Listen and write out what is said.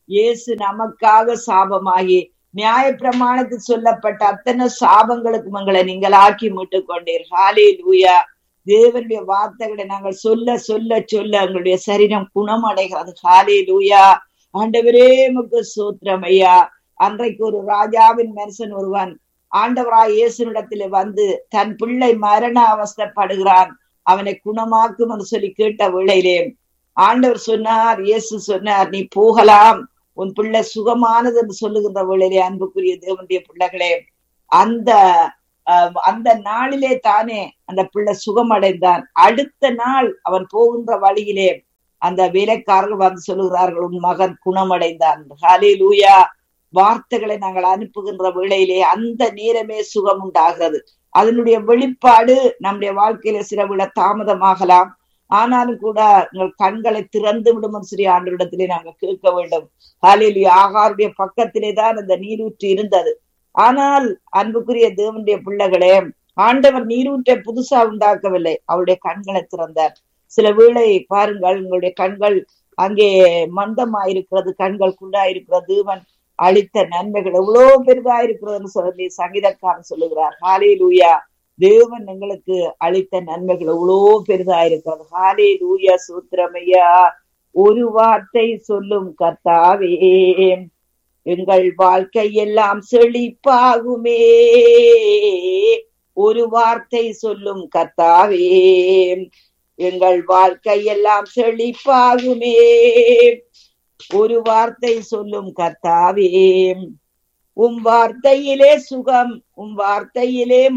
இயேசு நமக்காக சாபமாகி நியாய பிரமாணத்தில் சொல்லப்பட்ட அத்தனை சாபங்களுக்கும் எங்களை நீங்கள் ஆக்கி மீட்டுக் கொண்டீர். ஹல்லேலூயா. தேவனுடைய வார்த்தைகளை நாங்கள் சொல்ல சொல்ல சொல்ல எங்களுடைய சரீரம் குணமடைகிறது. ஹல்லேலூயா. ஆண்டவரே உமக்கு ஸ்தோத்திரம் ஐயா. அன்றைக்கு ஒரு ராஜாவின் மனுஷன் ஒருவன் ஆண்டவராய் இயேசுவிடத்திலே வந்து தன் பிள்ளை மரண அவஸ்தைப்படுகிறான், அவனை குணமாக்கும் என்று சொல்லி கேட்ட வேளையிலே ஆண்டவர் சொன்னார், இயேசு சொன்னார், நீ போகலாம், உன் பிள்ளை சுகமானது என்று சொல்லுகின்ற வேளையிலே அன்புக்குரிய தேவனுடைய பிள்ளைகளே, அந்த நாளிலே தானே அந்த பிள்ளை சுகமடைந்தான். அடுத்த நாள் அவன் போகின்ற வழியிலே அந்த வேலைக்காரர்கள் வந்து சொல்லுகிறார்கள், உன் மகன் குணமடைந்தான். ஹல்லேலூயா. வார்த்தைகளை நாங்கள் அனுப்புகின்ற வேளையிலே அந்த நேரமே சுகம் உண்டாகிறது. அதனுடைய வெளிப்பாடு நம்முடைய வாழ்க்கையில சில விட தாமதமாகலாம், ஆனாலும் கூட உங்கள் கண்களை திறந்து விடும் ஸ்ரீ ஆண்டவரிடத்திலே நாங்கள் கேட்க வேண்டும். ஹல்லேலூயா. ஆகாருடைய பக்கத்திலே தான் அந்த நீரூற்று இருந்தது. ஆனால் அன்புக்குரிய தேவனுடைய பிள்ளைகளே, ஆண்டவர் நீரூற்றை புதுசா உண்டாக்கவில்லை, அவருடைய கண்களை திறந்தார். சில வேளை பாருங்கள், உங்களுடைய கண்கள் அங்கே மந்தமாயிருக்கிறது, கண்கள் குண்டாயிருக்கிறது. தேவன் அளித்த நன்மைகள் எவ்வளவு பெரிதாயிருக்கிறதுன்னு சொல்லி சங்கீதக்காரன் சொல்லுகிறார். ஹல்லேலூயா. தேவன் எங்களுக்கு அளித்த நன்மைகள் எவ்வளவு பெரிதாயிருக்கிறது. ஹல்லேலூயா. சூத்திரமையா. ஒரு வார்த்தை சொல்லும் கர்த்தாவே, எங்கள் வாழ்க்கை எல்லாம் செழிப்பாகுமே. ஒரு வார்த்தை சொல்லும் கர்த்தாவே, எங்கள் வாழ்க்கை எல்லாம் செழிப்பாகுமே. ஒரு வார்த்தை சொல்லும் கர்த்தாவே, உம் வார்த்தையிலே சுகம், உம் வார்த்தையிலே